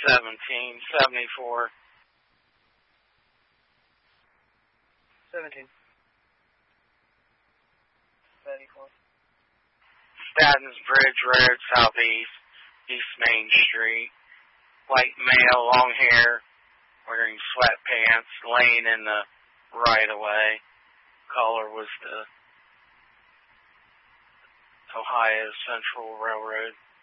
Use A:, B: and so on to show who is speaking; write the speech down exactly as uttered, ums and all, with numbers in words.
A: seventeen seventy-four.
B: Seventeen. Seventy-four.
A: Statens Bridge Road, southeast, East Main Street. White male, long hair, wearing sweatpants, laying in the right-of-way. Caller was the Ohio Central Railroad.